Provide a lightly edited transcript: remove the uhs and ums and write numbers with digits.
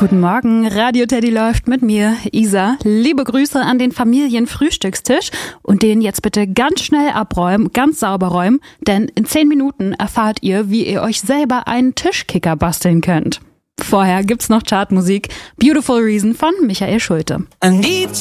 Guten Morgen, Radio Teddy läuft mit mir, Isa. Liebe Grüße an den Familienfrühstückstisch und den jetzt bitte ganz schnell abräumen, ganz sauber räumen, denn in 10 Minuten erfahrt ihr, wie ihr euch selber einen Tischkicker basteln könnt. Vorher gibt's noch Chartmusik, Beautiful Reason von Michael Schulte. I need